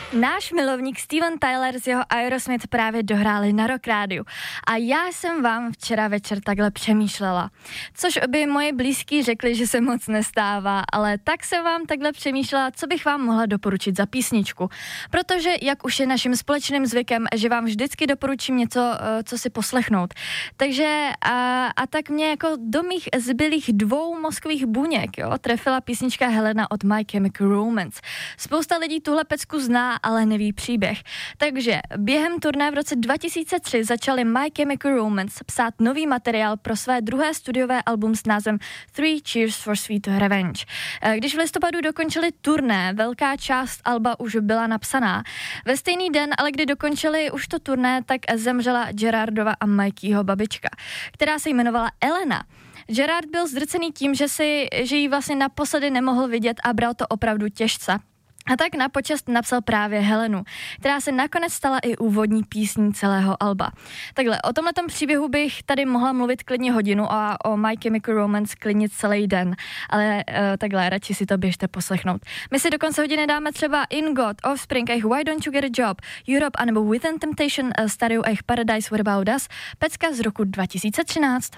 Náš milovník Steven Tyler z jeho Aerosmith právě dohráli na Rock Rádiu. A já jsem vám včera večer takhle přemýšlela. Což by moji blízký řekli, že se moc nestává, ale tak jsem vám takhle přemýšlela, co bych vám mohla doporučit za písničku. Protože, jak už je naším společným zvykem, že vám vždycky doporučím něco, co si poslechnout. Takže a tak mě jako do mých zbylých 2 mozkových buněk, trefila písnička Helena od My Chemical Romance. Spousta lidí tuhle pecku zná, ale neví příběh. Takže během turné v roce 2003 začali My Chemical Romance psát nový materiál pro své druhé studiové album s názvem Three Cheers for Sweet Revenge. Když v listopadu dokončili turné, velká část alba už byla napsaná. Ve stejný den, ale kdy dokončili už to turné, tak zemřela Gerardova a Mikeyho babička, která se jmenovala Elena. Gerard byl zdrcený tím, že ji vlastně naposledy nemohl vidět a bral to opravdu těžce. A tak na počest napsal právě Helenu, která se nakonec stala i úvodní písní celého alba. Takhle, o tomhletom příběhu bych tady mohla mluvit klidně hodinu a o My Chemical Romance klidně celý den, ale takhle, radši si to běžte poslechnout. My si do konce hodiny dáme třeba In God, Offspring, Why Don't You Get a Job, Europe, anebo Within Temptation, Stadio, Paradise, What About Us, pecka z roku 2013.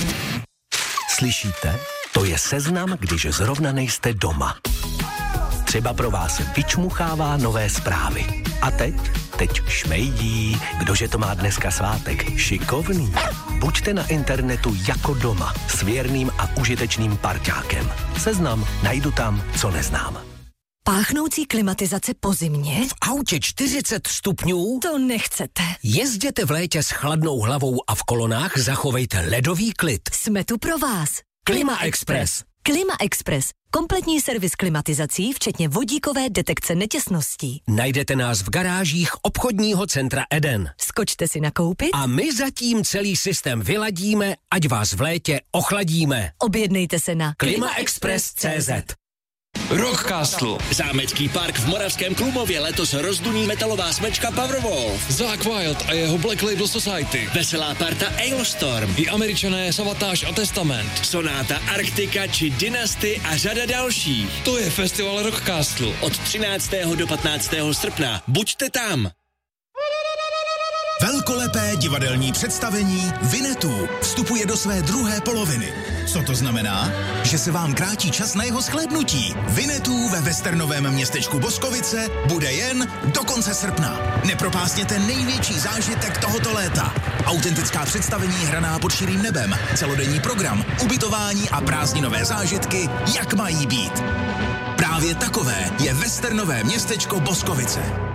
Slyšíte? To je seznam, když zrovna nejste doma. Třeba pro vás vyčmuchává nové zprávy. A teď šmejdí, kdože to má dneska svátek, šikovný. Buďte na internetu jako doma, s věrným a užitečným parťákem. Seznam najdu tam, co neznám. Páchnoucí klimatizace po zimě? V autě 40 stupňů? To nechcete. Jezděte v létě s chladnou hlavou a v kolonách zachovejte ledový klid. Jsme tu pro vás. Klima Express. Klima Express. Kompletní servis klimatizací, včetně vodíkové detekce netěsností. Najdete nás v garážích obchodního centra Eden. Skočte si nakoupit a my zatím celý systém vyladíme, ať vás v létě ochladíme. Objednejte se na klimaexpress.cz. Rockcastle. Zámecký park v Moravském Klumově letos rozduní metalová smečka Powerwolf. Zakk Wylde a jeho Black Label Society. Veselá parta Ailstorm. I Američané Savatage a Testament. Sonáta Arktika či Dynasty a řada dalších. To je festival Rockcastle. Od 13. do 15. srpna. Buďte tam. Velkolepé divadelní představení Winnetou vstupuje do své druhé poloviny. Co to znamená? Že se vám krátí čas na jeho shlédnutí. Winnetou ve westernovém městečku Boskovice bude jen do konce srpna. Nepropásněte největší zážitek tohoto léta. Autentická představení hraná pod širým nebem, celodenní program, ubytování a prázdninové zážitky, jak mají být. Právě takové je westernové městečko Boskovice.